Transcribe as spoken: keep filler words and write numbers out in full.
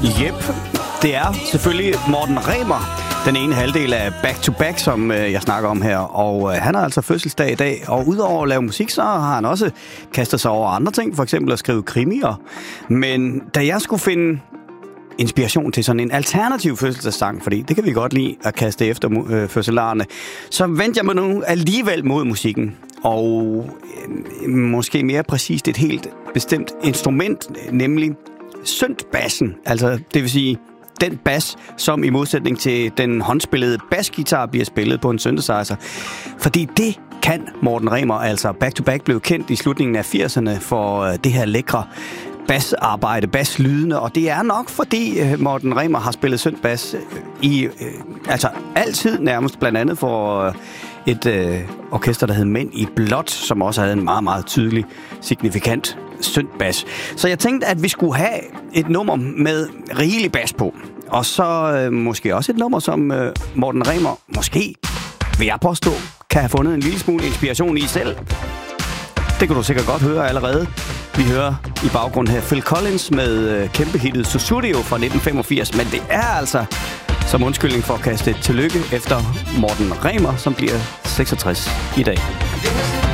Jep, det er selvfølgelig Morten Remer, den ene halvdel af Back to Back, som øh, jeg snakker om her. Og øh, han har altså fødselsdag i dag, og udover at lave musik, så har han også kastet sig over andre ting, for eksempel at skrive krimier. Men da jeg skulle finde inspiration til sådan en alternativ fødselsdagssang, fordi det kan vi godt lide at kaste efter øh, fødselarerne, så vendte jeg mig nu alligevel mod musikken. Og øh, måske mere præcist et helt bestemt instrument, nemlig syntbassen. Altså, det vil sige den bas, som i modsætning til den håndspillede basgitar bliver spillet på en synthesizer. Fordi det kan Morten Remer, altså Back to Back, blev kendt i slutningen af firserne for øh, det her lækre bassarbejde, basslydende, og det er nok fordi øh, Morten Remer har spillet syntbas øh, i, øh, altså altid nærmest, blandt andet for øh, et øh, orkester, der hed Mænd i Blåt, som også havde en meget, meget tydelig, signifikant syntbas. Så jeg tænkte, at vi skulle have et nummer med rigelig bas på, og så øh, måske også et nummer, som øh, Morten Remer, måske vil jeg påstå, kan have fundet en lille smule inspiration i selv. Det kan du sikkert godt høre allerede. Vi hører i baggrund her Phil Collins med øh, kæmpehittet Sussudio fra nitten femogfirs, men det er altså som undskyldning for at kaste et tillykke efter Morten Remer, som bliver seksogtres i dag.